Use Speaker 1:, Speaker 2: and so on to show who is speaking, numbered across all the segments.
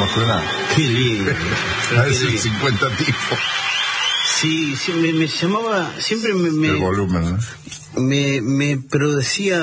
Speaker 1: frenar.
Speaker 2: Qué lindo.
Speaker 1: A veces 50 tipos.
Speaker 2: Sí, sí, me llamaba, siempre
Speaker 1: El volumen, ¿no?
Speaker 2: me producía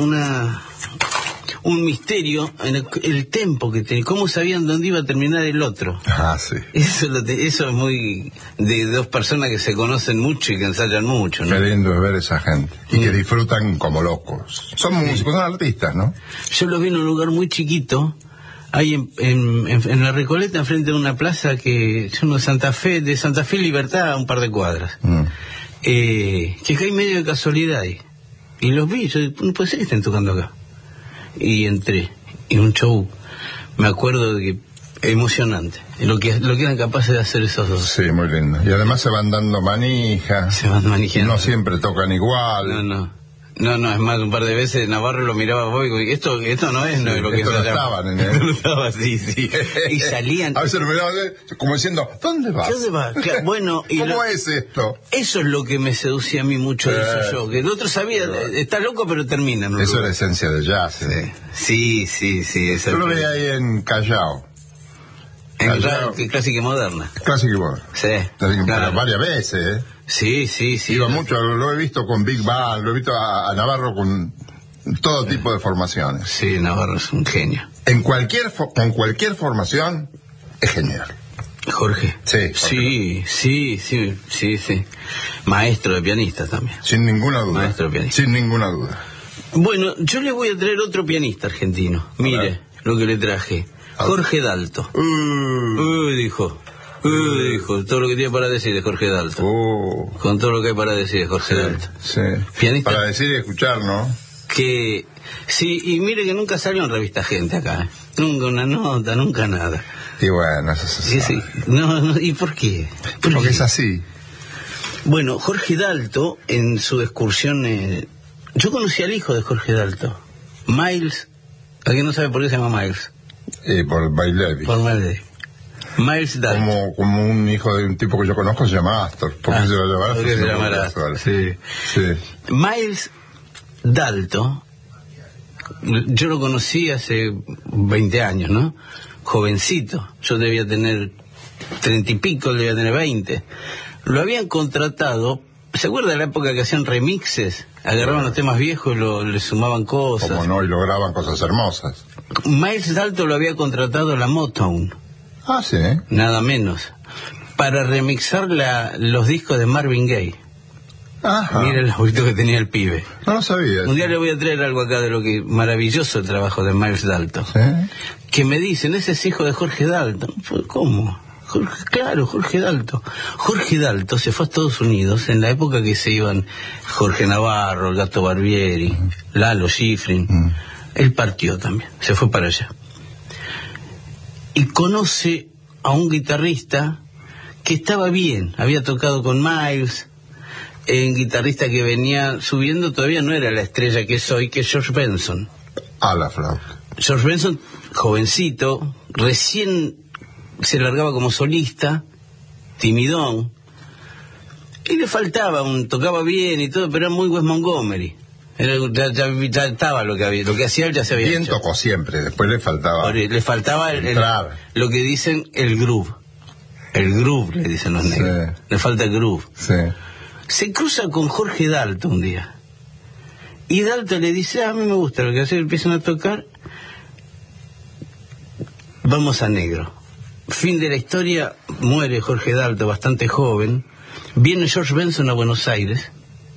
Speaker 2: un misterio en el tempo que tenía, cómo sabían dónde iba a terminar el otro.
Speaker 1: Ah, sí.
Speaker 2: Eso es muy de dos personas que se conocen mucho y que ensayan mucho, ¿no?
Speaker 1: Qué lindo es ver esa gente. Y que disfrutan como locos. Son músicos, son artistas, ¿no?
Speaker 2: Yo los vi en un lugar muy chiquito, ahí en la Recoleta, enfrente de una plaza que son de Santa Fe Libertad, a un par de cuadras. Que caí medio de casualidad ahí. Y los vi, yo no puede ser que estén tocando acá. Y entré, y un show, me acuerdo de que emocionante, lo que eran capaces de hacer esos dos.
Speaker 1: Sí, muy lindo. Y además se van dando manija.
Speaker 2: Se van manejando.
Speaker 1: No siempre tocan igual.
Speaker 2: No, es más, un par de veces Navarro lo miraba a vos y digo, esto no es lo que
Speaker 1: esto no
Speaker 2: se llama.
Speaker 1: estaban en él.
Speaker 2: No estaba, sí. Y salían.
Speaker 1: A veces lo miraban como diciendo, ¿dónde vas?
Speaker 2: ¿Dónde vas? Bueno, y
Speaker 1: ¿Cómo es esto?
Speaker 2: Eso es lo que me seducía a mí mucho de esos shows, que el otro sabía, está loco pero termina, ¿no?
Speaker 1: Eso es la esencia del jazz.
Speaker 2: Sí.
Speaker 1: Yo lo veía ahí en Callao.
Speaker 2: En Clásica y Moderna.
Speaker 1: Clásica y Moderna.
Speaker 2: Sí.
Speaker 1: Pero varias veces,
Speaker 2: Sí.
Speaker 1: Iba mucho, lo he visto con Big Band, lo he visto a Navarro con todo tipo de formaciones.
Speaker 2: Sí, Navarro es un genio.
Speaker 1: Con cualquier formación, es genial.
Speaker 2: Jorge.
Speaker 1: Sí.
Speaker 2: Sí. Maestro de pianistas también.
Speaker 1: Sin ninguna duda.
Speaker 2: Maestro de pianista.
Speaker 1: Sin ninguna duda.
Speaker 2: Bueno, yo le voy a traer otro pianista argentino. Mire lo que le traje. Jorge Dalto. Dijo, todo lo que tiene para decir de Jorge Dalto. Con todo lo que hay para decir de Jorge Dalto.
Speaker 1: Sí.
Speaker 2: Pianista.
Speaker 1: Para decir y escuchar, ¿no?
Speaker 2: Que sí, y mire que nunca salió en Revista Gente acá. Nunca una nota, nunca nada.
Speaker 1: Y bueno, eso se sabe.
Speaker 2: Sí. No, ¿y por qué?
Speaker 1: Porque es así.
Speaker 2: Bueno, Jorge Dalto, en su excursión... yo conocí al hijo de Jorge Dalto, Miles. ¿Alguien no sabe por qué se llama Miles?
Speaker 1: Por Bailevi.
Speaker 2: Por Bailevi. Miles Dalto.
Speaker 1: Como un hijo de un tipo que yo conozco se llama Astor. ¿Por qué se lo llamará?
Speaker 2: ¿Por qué se llamará Astor? Sí. Miles Dalto, yo lo conocí hace 20 años, ¿no? Jovencito. Yo debía tener 30 y pico, él debía tener 20. Lo habían contratado. ¿Se acuerda de la época que hacían remixes? Agarraban los temas viejos y le sumaban cosas.
Speaker 1: Como no, y lograban cosas hermosas.
Speaker 2: Miles Dalto lo había contratado la Motown.
Speaker 1: Ah, sí.
Speaker 2: Nada menos. Para remixar los discos de Marvin Gaye.
Speaker 1: Ajá.
Speaker 2: Mira el abuelito que tenía el pibe.
Speaker 1: No lo sabía.
Speaker 2: Un día le voy a traer algo acá de lo que maravilloso el trabajo de Miles Dalto.
Speaker 1: ¿Sí?
Speaker 2: Que me dicen, ese es hijo de Jorge Dalto. ¿Cómo? Jorge Dalto. Jorge Dalto se fue a Estados Unidos en la época que se iban Jorge Navarro, el Gato Barbieri, Lalo Schifrin. Él partió también, se fue para allá. Y conoce a un guitarrista que estaba bien, había tocado con Miles, un guitarrista que venía subiendo, todavía no era la estrella que es hoy, que es George Benson.
Speaker 1: A la flauta.
Speaker 2: George Benson, jovencito, recién se largaba como solista, timidón, y le faltaba tocaba bien y todo, pero era muy Wes Montgomery. Ya estaba lo que hacía él, ya se había
Speaker 1: bien
Speaker 2: hecho.
Speaker 1: Tocó siempre, después le faltaba
Speaker 2: lo que dicen el groove le dicen los negros, le falta el groove. Se cruza con Jorge Dalto un día y Dalto le dice, a mí me gusta lo que hace, empiezan a tocar, vamos a negro. Fin de la historia, muere Jorge Dalto bastante joven, viene George Benson a Buenos Aires,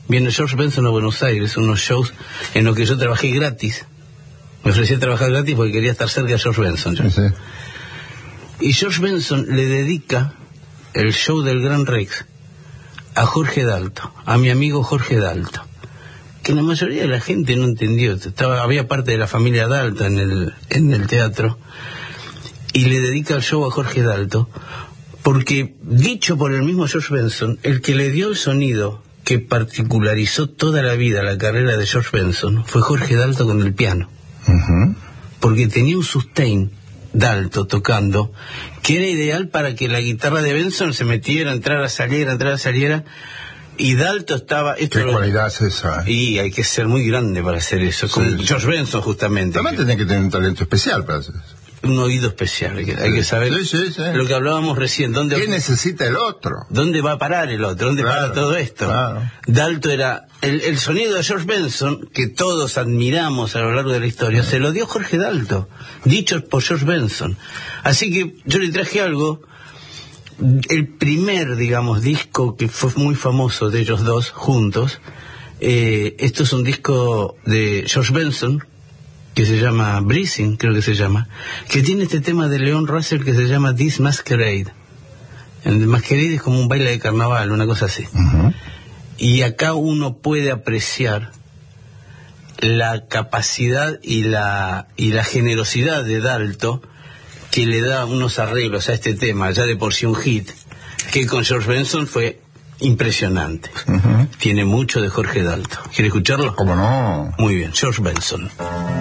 Speaker 2: unos shows en los que yo trabajé gratis. Me ofrecí a trabajar gratis porque quería estar cerca de George Benson. Y George Benson le dedica el show del Gran Rex a Jorge Dalto, a mi amigo Jorge Dalto, que la mayoría de la gente no entendió. Había parte de la familia Dalto en el teatro, y le dedica el show a Jorge Dalto porque, dicho por el mismo George Benson, el que le dio el sonido que particularizó toda la vida la carrera de George Benson fue Jorge Dalto con el piano. Porque tenía un sustain Dalto tocando que era ideal para que la guitarra de Benson se metiera, entrara, saliera, y Dalto estaba...
Speaker 1: ¿Qué cualidad es esa?
Speaker 2: Y hay que ser muy grande para hacer eso, como George Benson justamente.
Speaker 1: También tenía que tener un talento especial para hacer eso.
Speaker 2: un oído especial, hay que saber lo que hablábamos recién.
Speaker 1: ¿Qué necesita el otro?
Speaker 2: ¿Dónde va a parar el otro? ¿Dónde para todo esto?
Speaker 1: Claro.
Speaker 2: Dalton era... El sonido de George Benson, que todos admiramos a lo largo de la historia, se lo dio Jorge Dalton, dicho por George Benson. Así que yo le traje algo, el primer, digamos, disco que fue muy famoso de ellos dos juntos. Esto es un disco de George Benson, que se llama Breathing, creo que se llama, que tiene este tema de Leon Russell que se llama This Masquerade. El Masquerade es como un baile de carnaval, una cosa así. Y acá uno puede apreciar la capacidad y la generosidad de Dalton, que le da unos arreglos a este tema, ya de por sí un hit, que con George Benson fue impresionante. Tiene mucho de Jorge Dalton. ¿Quiere escucharlo?
Speaker 1: ¿Cómo no?
Speaker 2: Muy bien, George Benson.